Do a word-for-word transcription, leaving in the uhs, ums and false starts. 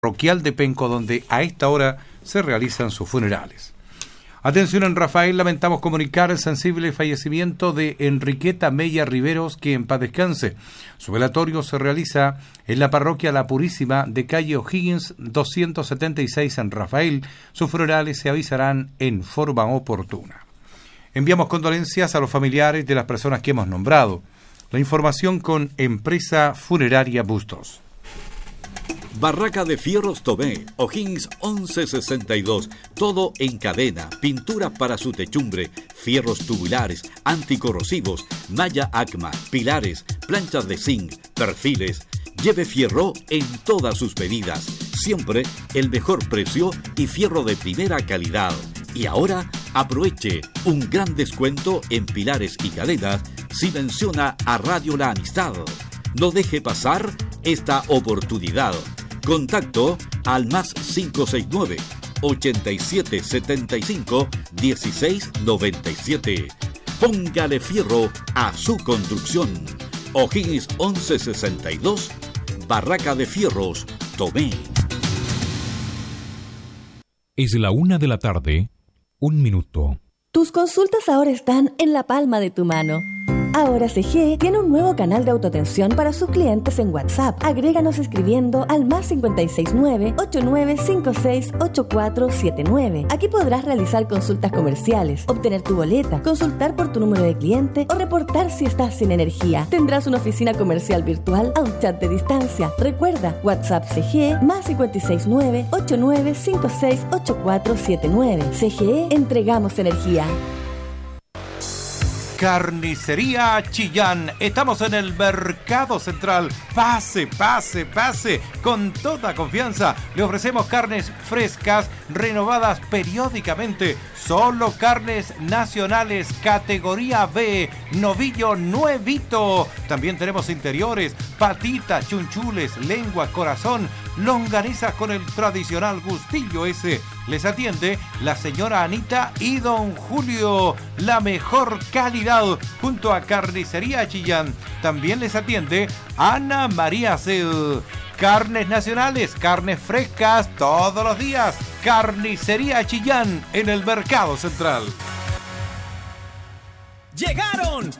parroquial de Penco, donde a esta hora se realizan sus funerales. Atención en Rafael, lamentamos comunicar el sensible fallecimiento de Enriqueta Mella Riveros, que en paz descanse. Su velatorio se realiza en la parroquia La Purísima de calle O'Higgins doscientos setenta y seis en Rafael. Sus funerales se avisarán en forma oportuna. Enviamos condolencias a los familiares de las personas que hemos nombrado. La información con Empresa Funeraria Bustos. Barraca de Fierros Tomé, O'Higgins once sesenta y dos. Todo en cadena, pinturas para su techumbre, fierros tubulares, anticorrosivos, malla ACMA, pilares, planchas de zinc, perfiles. Lleve fierro en todas sus medidas. Siempre el mejor precio y fierro de primera calidad. Y ahora aproveche un gran descuento en pilares y cadenas si menciona a Radio La Amistad. No deje pasar esta oportunidad. Contacto al más cinco seis nueve, ochenta y siete setenta y cinco, dieciséis noventa y siete. Póngale fierro a su construcción. O'Higgins once sesenta y dos, Barraca de Fierros, Tomé. Es la una de la tarde, un minuto. Tus consultas ahora están en la palma de tu mano. Ahora C G tiene un nuevo canal de autoatención para sus clientes en WhatsApp. Agréganos escribiendo al más cinco seis nueve, ocho nueve cinco seis, ocho cuatro siete nueve. Aquí podrás realizar consultas comerciales, obtener tu boleta, consultar por tu número de cliente o reportar si estás sin energía. Tendrás una oficina comercial virtual a un chat de distancia. Recuerda, WhatsApp C G más cinco seis nueve, ocho nueve cinco seis, ocho cuatro siete nueve. C G E, entregamos energía. Carnicería Chillán. Estamos en el Mercado Central. Pase, pase, pase. Con toda confianza le ofrecemos carnes frescas, renovadas periódicamente. Solo carnes nacionales, categoría B. Novillo nuevito. También tenemos interiores, patitas, chunchules, lengua, corazón, longanizas con el tradicional gustillo ese. Les atiende la señora Anita y don Julio. La mejor calidad junto a Carnicería Chillán. También les atiende Ana María Ced. Carnes nacionales, carnes frescas todos los días. Carnicería Chillán en el Mercado Central. Llegaron